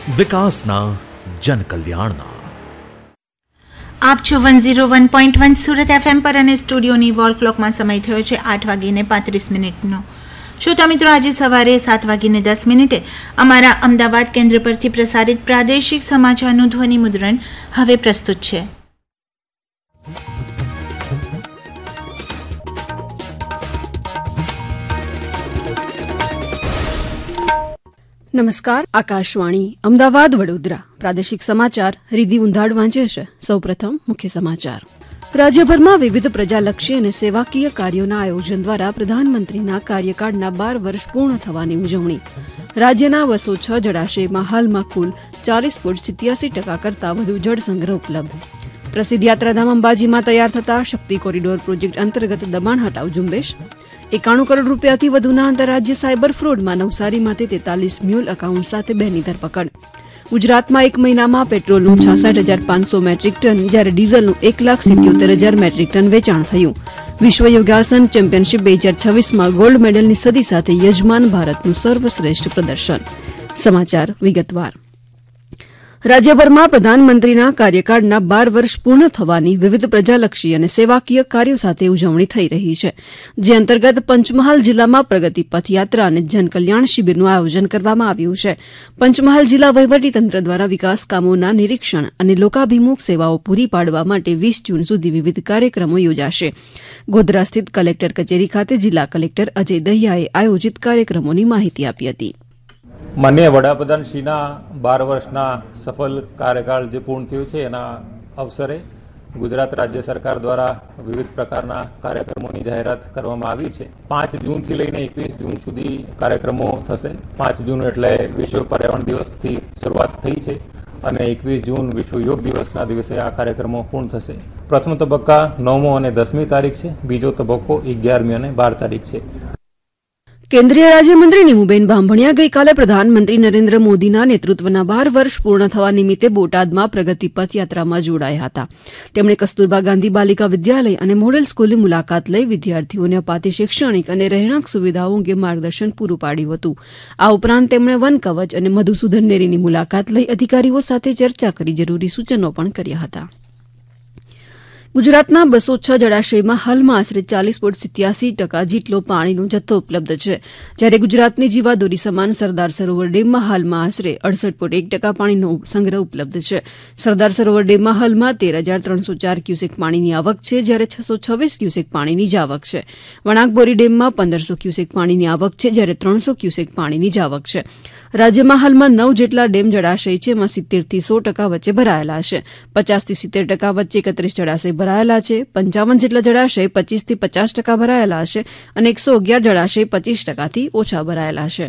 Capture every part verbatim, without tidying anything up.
વિકાસના જનકલ્યાણના। આપ છો one zero one point one Surat FM પર અને સ્ટુડિયોની વોલ ક્લોકમાં સમય થયો છે આઠ વાગીને પાંત્રીસ મિનિટનો। શ્રોતા મિત્રો, આજે સવારે સાત વાગીને દસ મિનિટે અમારા અમદાવાદ કેન્દ્ર પરથી પ્રસારિત પ્રાદેશિક સમાચારનું ધ્વનિ મુદ્રણ હવે પ્રસ્તુત છે। નમસ્કાર, આકાશવાણી અમદાવાદ વડોદરા પ્રાદેશિક સમાચાર રીધિ ઉંધાડ વાંચે છે। સૌપ્રથમ મુખ્ય સમાચાર। રાજ્યભરમાં વિવિધ પ્રજાલક્ષી અને સેવાકીય કાર્યોના આયોજન દ્વારા પ્રધાનમંત્રીના કાર્યકાળના બાર વર્ષ પૂર્ણ થવાની ઉજવણી। રાજ્યના બસો છ જળાશયમાં હાલમાં કુલ ચાલીસ પોઈન્ટ સિત્યાસી ટકા કરતાં વધુ જળ સંગ્રહ ઉપલબ્ધ। પ્રસિદ્ધ યાત્રાધામ અંબાજીમાં તૈયાર થતા શક્તિ કોરિડોર પ્રોજેક્ટ અંતર્ગત દબાણ હટાવ ઝુંબેશ। એકાણું કરોડ રૂપિયાથી વધુના આંતરરાજ્ય સાયબર ફ્રોડમાં નવસારીમાંથી તેતાલીસ મ્યુલ એકાઉન્ટ સાથે બેની ધરપકડ। ગુજરાતમાં એક મહિનામાં પેટ્રોલનું છાસઠ હજાર પાંચસો મેટ્રિક ટન જ્યારે ડીઝલનું એક લાખ સિત્યોતેર હજાર મેટ્રિક ટન વેચાણ થયું। વિશ્વ યોગાસન ચેમ્પિયનશીપ બે હજાર છવ્વીસમાં ગોલ્ડ મેડલની સદી સાથે યજમાન ભારતનું સર્વશ્રેષ્ઠ પ્રદર્શન। સમાચાર વિગતવાર। રાજ્યભરમાં પ્રધાનમંત્રીના કાર્યકાળના બાર વર્ષ પૂર્ણ થવાની વિવિધ પ્રજાલક્ષી અને સેવાકીય કાર્યો સાથે ઉજવણી થઈ રહી છે, જે અંતર્ગત પંચમહાલ જિલ્લામાં પ્રગતિ પથયાત્રા અને જનકલ્યાણ શિબિરનું આયોજન કરવામાં આવ્યું છે। પંચમહાલ જિલ્લા વહીવટીતંત્ર દ્વારા વિકાસ કામોના નિરીક્ષણ અને લોકાભિમુખ સેવાઓ પૂરી પાડવા માટે વીસ જૂન સુધી વિવિધ કાર્યક્રમો યોજાશે। ગોધરા સ્થિત કલેક્ટર કચેરી ખાતે જિલ્લા કલેક્ટર અજય દહિયાએ આયોજિત કાર્યક્રમોની માહિતી આપી હતી। માનનીય વડાપ્રધાનશ્રીના બાર વર્ષના સફળ કાર્યકાળ જે પૂર્ણ થયું છે એના અવસરે ગુજરાત રાજ્ય સરકાર દ્વારા વિવિધ પ્રકારના કાર્યક્રમોની જાહેરાત કરવામાં આવી છે। પાંચ જૂનથી લઈને એકવીસ જૂન સુધી કાર્યક્રમો થશે। પાંચ જૂન એટલે વિશ્વ પર્યાવરણ દિવસથી શરૂઆત થઈ છે અને એકવીસ જૂન વિશ્વ યોગ દિવસના દિવસે આ કાર્યક્રમો પૂર્ણ થશે। પ્રથમ તબક્કા નવમો અને દસમી તારીખ છે, બીજો તબક્કો અગિયારમી અને બાર તારીખ છે। કેન્દ્રીય રાજ્યમંત્રી નીમુબેન બાંભણિયા ગઈકાલે પ્રધાનમંત્રી નરેન્દ્ર મોદીના નેતૃત્વના બાર વર્ષ પૂર્ણ થવા નિમિત્તે બોટાદમાં પ્રગતિ પથયાત્રામાં જોડાયા હતા। તેમણે કસ્તુરબા ગાંધી બાલિકા વિદ્યાલય અને મોડેલ સ્કૂલની મુલાકાત લઈ વિદ્યાર્થીઓને અપાતી શૈક્ષણિક અને રહેણાંક સુવિધાઓ અંગે માર્ગદર્શન પૂરું પાડ્યું હતું। આ ઉપરાંત તેમણે વન કવચ અને મધુસૂદન ડેરીની મુલાકાત લઈ અધિકારીઓ સાથે ચર્ચા કરી જરૂરી સૂચનો પણ કર્યા હતા। ગુજરાતના બસો છ જળાશયમાં હાલમાં આશરે ચાલીસ પોઈન્ટ સિત્યાસી ટકા જેટલો પાણીનો જથ્થો ઉપલબ્ધ છે, જ્યારે ગુજરાતની જીવાદોરી સમાન સરદાર સરોવર ડેમમાં હાલમાં આશરે અડસઠ પોઈન્ટ એક ટકા પાણીનો સંગ્રહ ઉપલબ્ધ છે। સરદાર સરોવર ડેમમાં હાલમાં તેર હજાર ત્રણસો ચાર ક્યુસેક પાણીની આવક છે, જ્યારે છસો છવ્વીસ ક્યુસેક પાણીની જાવક છે। વણાકબોરી ડેમમાં પંદરસો ક્યુસેક પાણીની આવક છે, જ્યારે ત્રણસો ક્યુસેક પાણીની જાવક છે। રાજ્યમાં હાલમાં નવ જેટલા ડેમ જળાશય છે, એમાં સિત્તેરથી સો ટકા વચ્ચે ભરાયેલા છે। પચાસથી સિત્તેર ટકા વચ્ચે એકત્રીસ જળાશય ભરાયેલા છે। પંચાવન જેટલા જળાશય પચીસથી પચાસ ટકા ભરાયેલા છે અને એકસો અગિયાર જળાશય પચીસ ટકાથી ઓછા ભરાયેલા છે।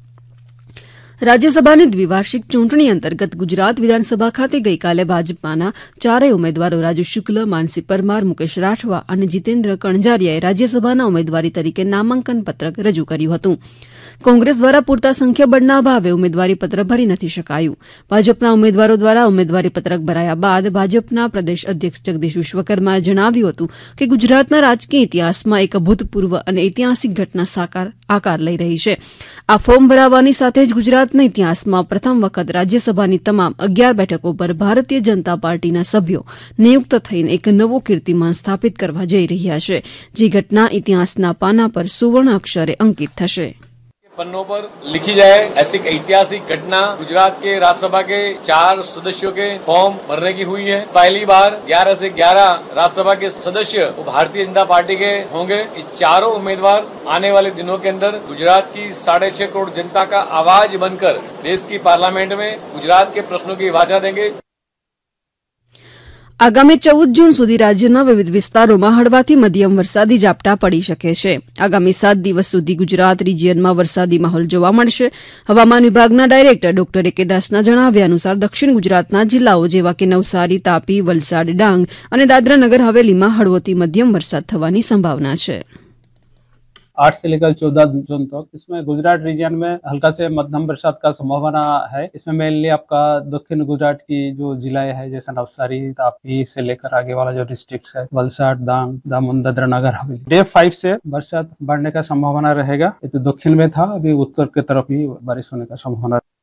રાજ્યસભાની દ્વિવાર્ષિક ચૂંટણી અંતર્ગત ગુજરાત વિધાનસભા ખાતે ગઈકાલે ભાજપાના ચારેય ઉમેદવારો રાજુ શુક્લ, માનસી પરમાર, મુકેશ રાઠવા અને જીતેન્દ્ર કણઝારિયાએ રાજ્યસભાના ઉમેદવારી તરીકે નામાંકન પત્રક રજૂ કર્યું હતું। કોંગ્રેસ દ્વારા પૂરતા સંખ્યાબળના અભાવે ઉમેદવારી પત્ર ભરી નથી શકાયું। ભાજપના ઉમેદવારો દ્વારા ઉમેદવારી પત્રક ભરાયા બાદ ભાજપના પ્રદેશ અધ્યક્ષ જગદીશ વિશ્વકર્માએ જણાવ્યું હતું કે ગુજરાતના રાજકીય ઇતિહાસમાં એક અભૂતપૂર્વ અને ઐતિહાસિક ઘટના સાકાર આકાર લઈ રહી છે। આ ફોર્મ ભરાવાની સાથે જ ગુજરાતના ઇતિહાસમાં પ્રથમ વખત રાજ્યસભાની તમામ અગિયાર બેઠકો પર ભારતીય જનતા પાર્ટીના સભ્યો નિયુક્ત થઈને એક નવો કીર્તિમાન સ્થાપિત કરવા જઈ રહ્યા છે, જે ઘટના ઇતિહાસના પાના પર સુવર્ણ અક્ષરે અંકિત થશે। पन्नों पर लिखी जाए ऐसी ऐतिहासिक घटना गुजरात के राज्यसभा के चार सदस्यों के फॉर्म भरने की हुई है। पहली बार ग्यारह से ग्यारह राज्यसभा के सदस्य भारतीय जनता पार्टी के होंगे। ये चारों उम्मीदवार आने वाले दिनों के अंदर गुजरात की साढ़े छह करोड़ जनता का आवाज बनकर देश की पार्लियामेंट में गुजरात के प्रश्नों की वाचा देंगे। આગામી ચૌદ જૂન સુધી રાજ્યના વિવિધ વિસ્તારોમાં હળવાથી મધ્યમ વરસાદી ઝાપટા પડી શકે છે। આગામી સાત દિવસ સુધી ગુજરાત રીજીયનમાં વરસાદી માહોલ જોવા મળશે। હવામાન વિભાગના ડાયરેક્ટર ડોક્ટર એ કે દાસના જણાવ્યા અનુસાર દક્ષિણ ગુજરાતના જિલ્લાઓ જેવા કે નવસારી, તાપી, વલસાડ, ડાંગ અને દાદરા નગર હવેલીમાં હળવોથી મધ્યમ વરસાદ થવાની સંભાવના છે। आठ से लेकर चौदह जून तक इसमें गुजरात रीजन में हल्का से मध्यम बरसात का संभावना है। इसमें मेनली आपका दक्षिण गुजरात की जो जिलाएं हैं जैसे नवसारी, तापी से लेकर आगे वाला जो डिस्ट्रिक्ट है वलसाड, डांग, दामन, दादरा नगर हवेली, डे फाइव से बरसात बढ़ने का संभावना रहेगा। ये तो दक्षिण में था, अभी उत्तर की तरफ ही बारिश होने का संभावना।